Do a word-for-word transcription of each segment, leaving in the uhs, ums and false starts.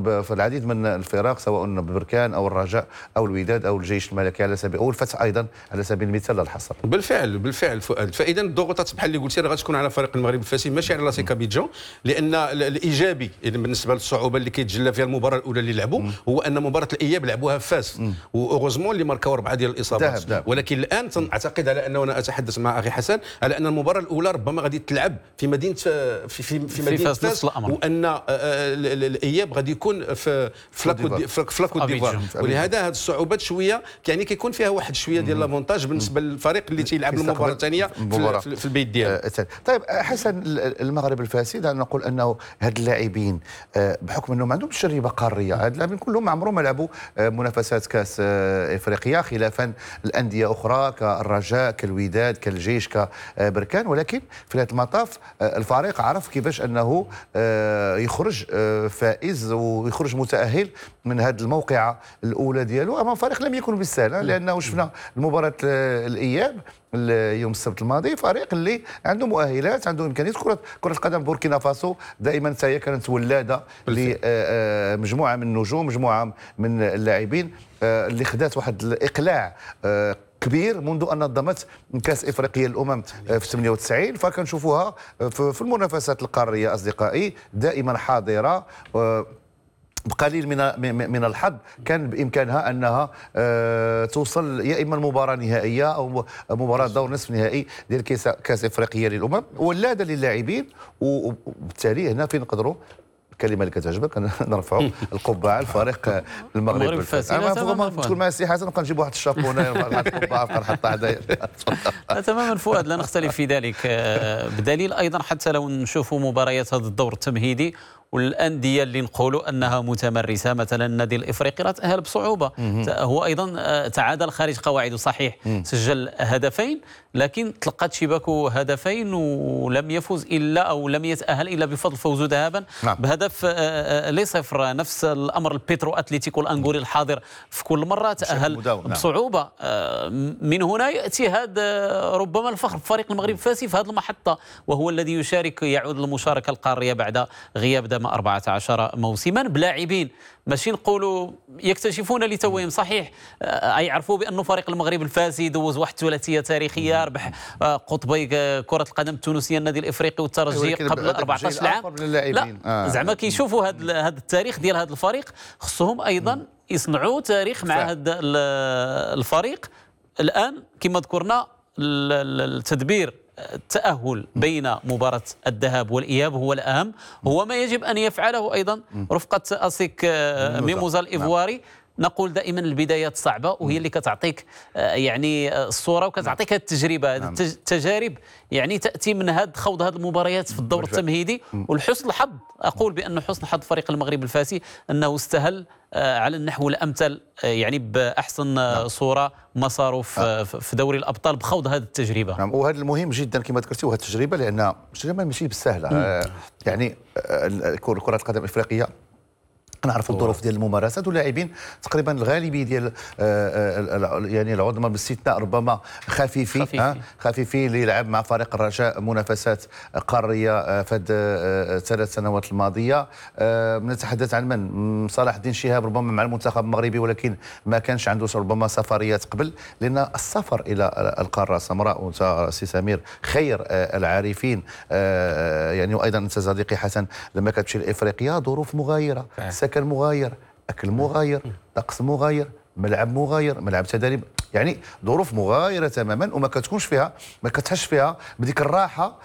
في العديد من الفرق سواء بركان او الرجاء او الوداد او الجيش الملكي على سبيل او الفتح ايضا على سبيل المثال لا الحصر. بالفعل بالفعل فؤاد، فاذا الضغوطات بحال اللي قلتي راه غتكون على فريق المغرب الفاسي ماشي على لاسيكا بيجون، لان الايجابي بالنسبه للصعوبه اللي كيتجلى فيها المباراه الاولى اللي لعبوا هو ان مباراه الاياب لعبوها في فاس، واوغوزمون اللي ماركاو اربعه ديال الاصابات. دهب دهب. ولكن الان اعتقد على انه انا اتحدث مع اخي حسن على ان المباراه الاولى ربما غادي تلعب في مدينه في في, في مدينه في فاس، وان الاياب غادي يكون في في لاكوت ديفوار، ولهذا هذه الصعوبات شويه يعني كيكون فيها واحد شويه ديال لافونتاج بالنسبه للفريق اللي تيلعب المباراه الثانيه في, في البيت ديالو. طيب حسن، المغرب الفاسي دعنا نقول انه هاد اللاعبين بحكم انهم عندهم تجربه قاريه، هاد اللاعبين كلهم عمرهم ما لعبوا منافسات كاس افريقيا خلافا الانديه اخرى كالرجاء كالوداد كالجيش كبركان، ولكن في هذا المطاف الفريق عرف كيفاش انه يخرج فائز ويخرج متاهل من هذه الموقعه الاولى ديالو امام فريق لم يكن بالسهل، لانه شفنا المباراه الاياب يوم السبت الماضي فريق اللي عنده مؤهلات عنده امكانيات. كره كره القدم بوركينا فاسو دائما هي كانت ولاده لمجموعه من النجوم، مجموعه من اللاعبين اللي خدات واحد الاقلاع كبير منذ ان نظمت كاس افريقيا للامم في ثمانية وتسعين، فكنشوفوها في المنافسات القاريه اصدقائي دائما حاضره. بقليل من من الحظ كان بامكانها انها توصل يا اما المباراه نهائيه او مباراه دور نصف نهائي ديال كاس كاس افريقيا للامم، ولاده للاعبين. وبالتالي هنا فين نقدروا الكلمه اللي كتعجبك نرفعوا القبعه الفريق المغرب الفاسي. انا فوق تكون مع السي حسن نبقى نجيب واحد الشابونه القبعه نبقى نحطها حدايا. تماما فؤاد، لا نختلف في ذلك، بدليل ايضا حتى لو نشوفوا مباريات هذا الدور التمهيدي والانديه اللي نقولوا انها متمرسه، مثلا النادي الافريقي راه تاهل بصعوبه، هو ايضا تعادل خارج قواعده، صحيح سجل هدفين لكن تلقات شباكه هدفين ولم يفوز الا او لم يتاهل الا بفضل فوزه ذهابا بهدف لصفر. نفس الامر البيترو اتليتيكو الانغولي الحاضر في كل مره تاهل بصعوبه. من هنا ياتي هذا ربما الفخر بفريق المغرب الفاسي في هذه المحطه، وهو الذي يشارك يعود للمشاركه القاريه بعد غياب دام أربعة عشر موسما بلاعبين ماشي نقولوا يكتشفون لتوهم، صحيح يعرفوا بأنه فريق المغرب الفاسي دوز واحد الثلاثيه تاريخيه، ربح قطبي كره القدم التونسيه النادي الافريقي والترجي قبل أربعة عشر عام. لا آه. زعما كيشوفوا هذا هذا التاريخ ديال هذا الفريق، خصهم ايضا يصنعوا تاريخ مع هذا الفريق. الان كما ذكرنا التدبير التأهل بين مباراة الذهاب والإياب هو الأهم، هو ما يجب أن يفعله أيضا رفقة أسيك ميموزا الإيفواري. نقول دائما البدايات صعبة وهي اللي كتعطيك يعني الصورة وكتعطيك هذه التجربة، هذه التجارب يعني تأتي من هذا خوض هذه المباريات في الدور التمهيدي. والحسن الحظ، أقول بأن حسن حظ فريق المغرب الفاسي أنه استهل على النحو الأمثل يعني بأحسن صورة مساره في دوري الأبطال بخوض هذه التجربة. نعم، وهذا المهم جدا كما ذكرتي، وهذه التجربة لأن التجربة ماشي بالسهلة. يعني كرة القدم الإفريقية نعرفوا الظروف ديال الممارسات واللاعبين تقريبا الغالبيه ديال يعني العظمى باستثناء ربما خفيفي خفيفي, خفيفي اللي يلعب مع فريق الرجاء منافسات قاريه في الثلاث سنوات الماضيه. نتحدث عن من صلاح الدين شهاب ربما مع المنتخب المغربي، ولكن ما كانش عنده ربما سفريات قبل، لان السفر الى القاره السمراء وانت سي سمير خير العارفين يعني، وايضا انت صديقي حسن لما كتمشي لافريقيا ظروف مغايره، سكن مغاير، اكل مغاير، طقس مغاير، ملعب مغاير، ملعب تدريب، يعني ظروف مغايره تماما وما كتكونش فيها ما كتحسش فيها بديك الراحه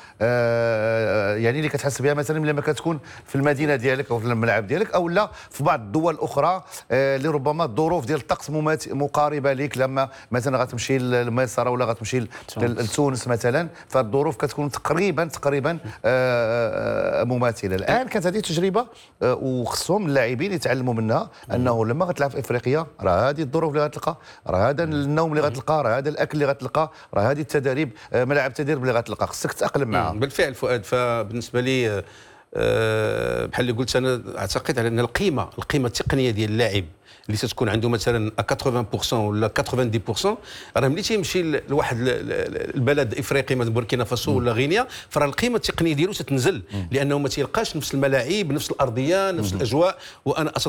آه يعني اللي كتحس بها مثلا لما كتكون في المدينه ديالك او في الملعب ديالك، او لا في بعض الدول الاخرى آه اللي ربما الظروف ديال الطقس مقاربه لك، لما مثلا غتمشي لمصر ولا غتمشي لتونس مثلا، فالظروف كتكون تقريبا تقريبا آه مماثله. الان كانت هذه تجربه آه وخصهم اللاعبين يتعلموا منها انه لما غتلعب في افريقيا راه هذه الظروف اللي غتلقى، راه هذا النوم اللي غتلقى، راه هذا الاكل اللي غتلقى، راه هذه التدريب ملاعب التدريب اللي غتلقى، خصك تتاقلم معها. بالفعل فؤاد، فبالنسبه لي أه بحال اللي قلت انا اعتقد على ان القيمه القيمه التقنيه ديال اللاعب اللي ستكون عنده مثلا ثمانين بالمئة ولا ثمانين بالمئة، راه ملي تيمشي لواحد البلد افريقي مثلا بوركينا فاسو ولا غينيا، فراه القيمه التقنيه ديالو تتنزل، لانه ما تيلقاش نفس الملاعب نفس الارضيه نفس الاجواء. وانا